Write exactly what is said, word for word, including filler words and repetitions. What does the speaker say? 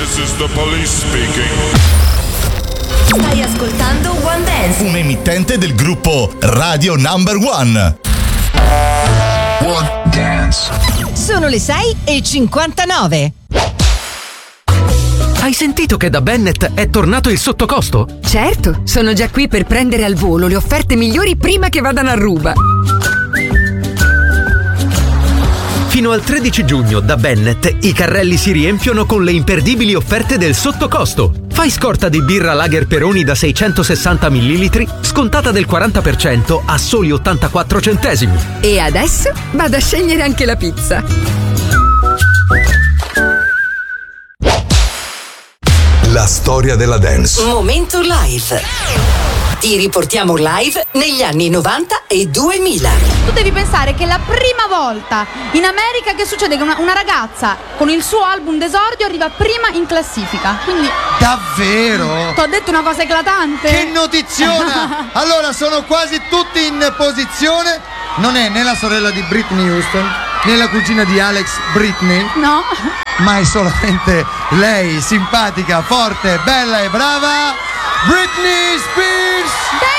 This is the police speaking. Stai ascoltando One Dance, un emittente del gruppo Radio Number One. One Dance. Sono le sei e cinquantanove. Hai sentito che da Bennett è tornato il sottocosto? Certo, sono già qui per prendere al volo le offerte migliori prima che vadano a ruba. Fino al tredici giugno da Bennett i carrelli si riempiono con le imperdibili offerte del sottocosto. Fai scorta di birra Lager Peroni da seicentosessanta millilitri, scontata del quaranta per cento a soli ottantaquattro centesimi. E adesso vado a scegliere anche la pizza. La storia della dance. Momento live. Ti riportiamo live negli anni novanta e duemila. Tu devi pensare che la prima volta in America che succede che una, una ragazza con il suo album d'esordio arriva prima in classifica. Quindi davvero? Ti ho detto una cosa eclatante. Che notiziona! Allora sono quasi tutti in posizione. Non è né la sorella di Britney Houston né la cugina di Alex Britney. No. Ma è solamente lei, simpatica, forte, bella e brava, Britney Spears.